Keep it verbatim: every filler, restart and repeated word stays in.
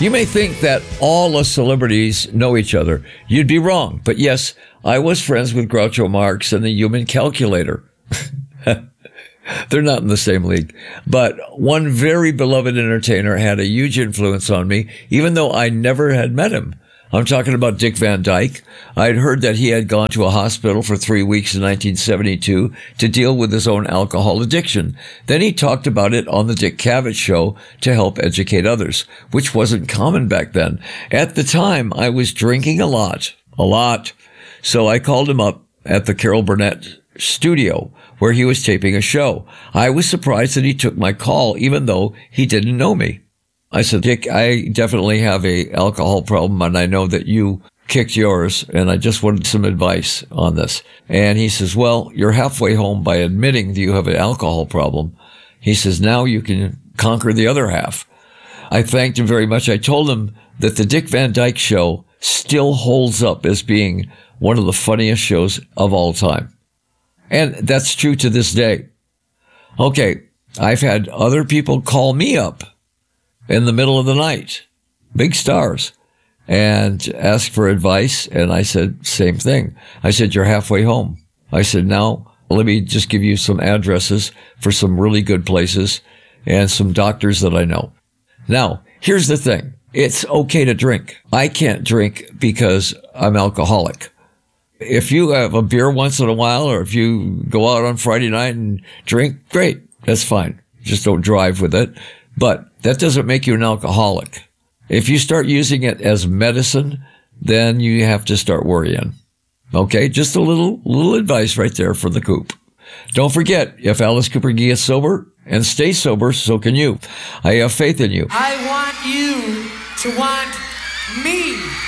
You may think that all us celebrities know each other. You'd be wrong. But yes, I was friends with Groucho Marx and the Human Calculator. They're not in the same league. But one very beloved entertainer had a huge influence on me, even though I never had met him. I'm talking about Dick Van Dyke. I'd heard that he had gone to a hospital for three weeks in nineteen seventy-two to deal with his own alcohol addiction. Then he talked about it on the Dick Cavett Show to help educate others, which wasn't common back then. At the time, I was drinking a lot, a lot. So I called him up at the Carol Burnett studio where he was taping a show. I was surprised that he took my call, even though he didn't know me. I said, Dick, I definitely have a alcohol problem, and I know that you kicked yours, and I just wanted some advice on this. And he says, well, you're halfway home by admitting that you have an alcohol problem. He says, now you can conquer the other half. I thanked him very much. I told him that the Dick Van Dyke Show still holds up as being one of the funniest shows of all time. And that's true to this day. Okay, I've had other people call me up in the middle of the night, big stars, and ask for advice. And I said, same thing. I said, you're halfway home. I said, now let me just give you some addresses for some really good places and some doctors that I know. Now, here's the thing. It's okay to drink. I can't drink because I'm alcoholic. If you have a beer once in a while, or if you go out on Friday night and drink, great. That's fine. Just don't drive with it. But that doesn't make you an alcoholic. If you start using it as medicine, then you have to start worrying. Okay, just a little little advice right there for the coop. Don't forget, if Alice Cooper gets sober and stays sober, so can you. I have faith in you. I want you to want me.